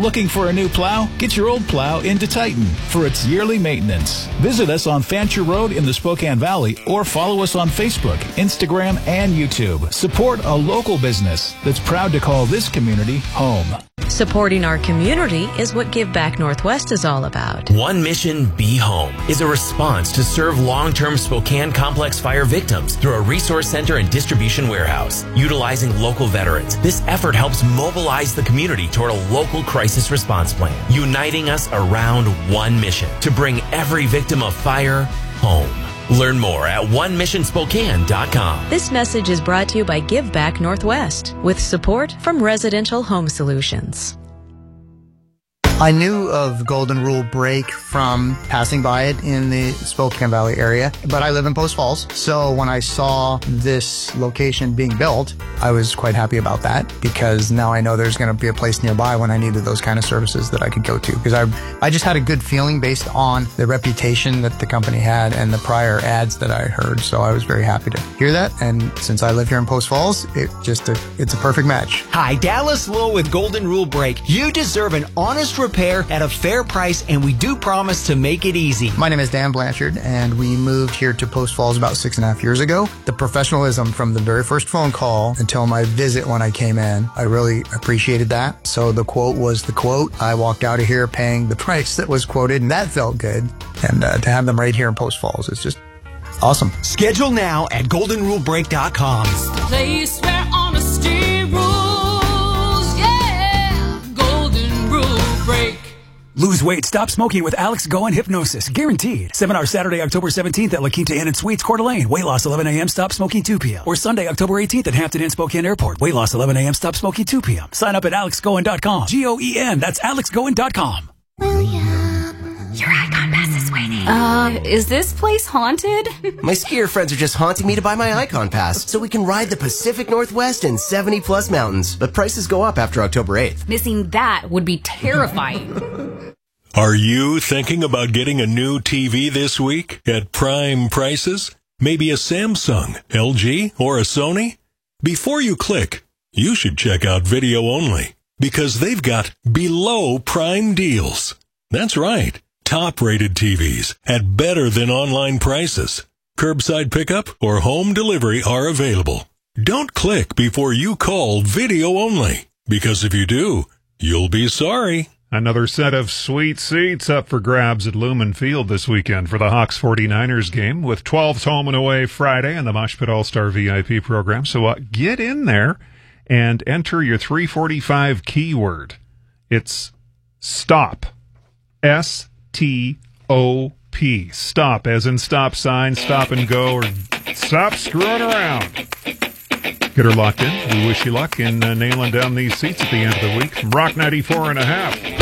Looking for a new plow? Get your old plow into Titan for its yearly maintenance. Visit us on Fancher Road in the Spokane Valley or follow us on Facebook, Instagram, and YouTube. Support a local business that's proud to call this community home. Supporting our community is what Give Back Northwest is all about. One Mission Be Home is a response to serve long-term Spokane complex fire victims through a resource center and distribution warehouse. Utilizing local veterans, this effort helps mobilize the community toward a local crisis response plan, uniting us around one mission to bring every victim of fire home. Learn more at onemissionspokane.com. This message is brought to you by Give Back Northwest with support from Residential Home Solutions. I knew of Golden Rule Break from passing by it in the Spokane Valley area, but I live in Post Falls. So when I saw this location being built, I was quite happy about that because now I know there's going to be a place nearby when I needed those kind of services that I could go to. Because I just had a good feeling based on the reputation that the company had and the prior ads that I heard. So I was very happy to hear that. And since I live here in Post Falls, it's a perfect match. Hi, Dallas Lowe with Golden Rule Break. You deserve an honest repair at a fair price, and we do promise to make it easy. My name is Dan Blanchard, and we moved here to Post Falls about 6.5 years ago. The professionalism from the very first phone call until my visit when I came in, I really appreciated that. So the quote was the quote. I walked out of here paying the price that was quoted, and that felt good. And to have them right here in Post Falls is just awesome. Schedule now at goldenrulebreak.com. Place where honesty rules, yeah. Golden Rule Break. Lose weight, stop smoking with Alex Goen Hypnosis. Guaranteed. Seminar Saturday, October 17th at La Quinta Inn and Suites, Coeur d'Alene. Weight loss 11 a.m., stop smoking 2 p.m. Or Sunday, October 18th at Hampton Inn Spokane Airport. Weight loss 11 a.m., stop smoking 2 p.m. Sign up at alexgoen.com. Goen, that's alexgoen.com. William, your Icon Pass is waiting. Is this place haunted? My skier friends are just haunting me to buy my Icon Pass so we can ride the Pacific Northwest and 70-plus mountains. But prices go up after October 8th. Missing that would be terrifying. Are you thinking about getting a new TV this week at prime prices? Maybe a Samsung, LG, or a Sony? Before you click, you should check out Video Only because they've got below prime deals. That's right. Top-rated TVs at better than online prices. Curbside pickup or home delivery are available. Don't click before you call Video Only, because if you do, you'll be sorry. Another set of sweet seats up for grabs at Lumen Field this weekend for the Hawks 49ers game with 12th home and away Friday and the Mosh Pit All-Star VIP program. So get in there and enter your 345 keyword. It's STOP. S-T-O-P. Stop, as in stop sign, stop and go, or stop screwing around. Get her locked in. We wish you luck in nailing down these seats at the end of the week. From Rock 94.5.